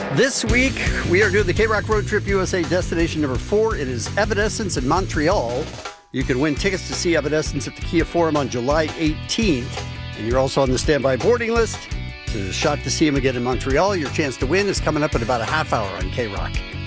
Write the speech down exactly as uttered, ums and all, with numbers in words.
This week, we are doing the K-Rock Road Trip U S A destination number four. It is Evanescence in Montreal. You can win tickets to see Evanescence at the Kia Forum on July eighteenth. And you're also on the standby boarding list. So there's a shot to see him again in Montreal. Your chance to win is coming up in about a half hour on K-Rock.